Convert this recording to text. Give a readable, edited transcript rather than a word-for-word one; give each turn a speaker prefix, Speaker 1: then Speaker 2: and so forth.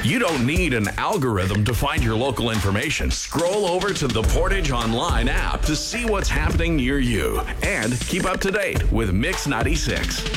Speaker 1: You don't need an algorithm to find your local information. Scroll over to the Portage Online app to see what's happening near you and keep up to date with Mix 96.